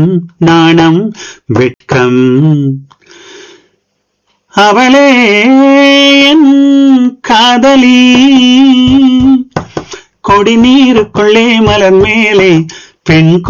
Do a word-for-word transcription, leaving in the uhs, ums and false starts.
நாணம் வெட்கம் அவளே என் காதலி கொடி நீருக்குள்ளே மலர் மேலே பெண்